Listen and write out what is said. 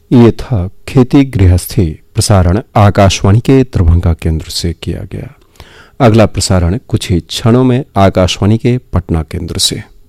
ये था खेती गृहस्थी प्रसारण आकाशवाणी के दरभंगा केंद्र से किया गया। अगला प्रसारण कुछ ही क्षणों में आकाशवाणी के पटना केंद्र से।